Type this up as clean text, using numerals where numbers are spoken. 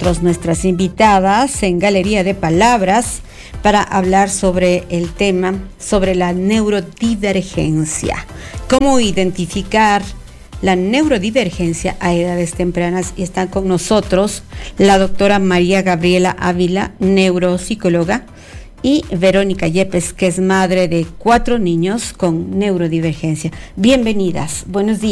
nosotros nuestras invitadas en Galería de Palabras para hablar sobre el tema, sobre la neurodivergencia. ¿Cómo identificar la neurodivergencia a edades tempranas? Y están con nosotros la doctora María Gabriela Ávila, neuropsicóloga, y Verónica Yepes, que es madre de 4 niños con neurodivergencia. Bienvenidas, buenos días.